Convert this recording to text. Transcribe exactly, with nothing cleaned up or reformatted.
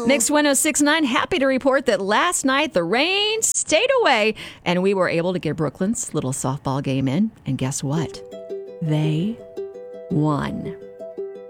Mix one oh six point nine, happy to report that last night the rain stayed away and we were able to get Brooklyn's little softball game in. And guess what? They won.